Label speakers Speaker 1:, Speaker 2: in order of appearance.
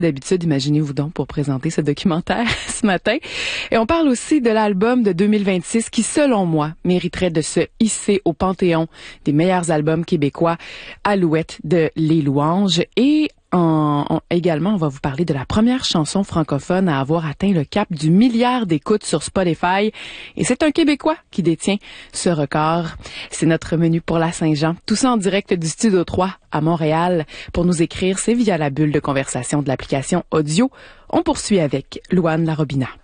Speaker 1: d'habitude, imaginez-vous donc, pour présenter ce documentaire ce matin. Et on parle aussi de l'album de 2026 qui, selon moi, mériterait de se hisser au panthéon des meilleurs albums québécois, Alouette de Les Louanges. Et également, on va vous parler de la première chanson francophone à avoir atteint le cap du milliard d'écoutes sur Spotify. Et c'est un Québécois qui détient ce record. C'est notre menu pour la Saint-Jean. Tout ça en direct du Studio 3 à Montréal. Pour nous écrire, c'est via la bulle de conversation de l'application audio. On poursuit avec Louane Larobina.